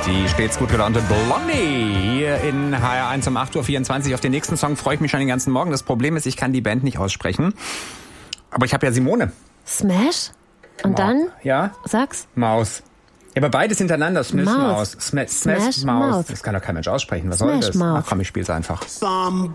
Die stets gut gelaunte Blondie hier in HR1 um 8.24 Uhr. Auf den nächsten Song freue ich mich schon den ganzen Morgen. Das Problem ist, ich kann die Band nicht aussprechen. Aber ich habe ja Simone. Smash? Und dann? Ja? Sag's. Maus. Ja, aber beides hintereinander. Smash, Maus. Smash, Maus. Maus. Das kann doch kein Mensch aussprechen. Was Smash, soll das? Maus. Ach komm, ich spiel's einfach. Somebody